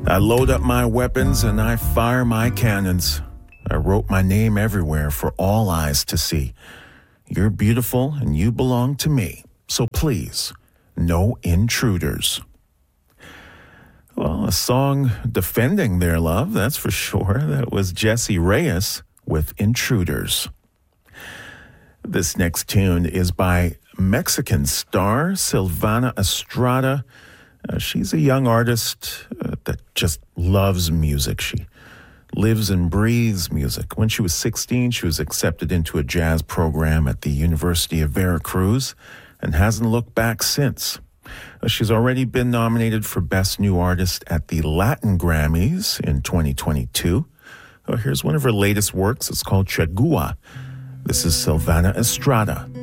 I load up my weapons and I fire my cannons. I wrote my name everywhere for all eyes to see. You're beautiful and you belong to me. So please, no intruders. Well, a song defending their love, that's for sure. That was Jessie Reyez with Intruders. This next tune is by Mexican star Silvana Estrada. She's a young artist that just loves music. She lives and breathes music. When she was 16, she was accepted into a jazz program at the University of Veracruz and hasn't looked back since. She's already been nominated for Best New Artist at the Latin Grammys in 2022. Here's one of her latest works. It's called Chagua. This is Silvana Estrada.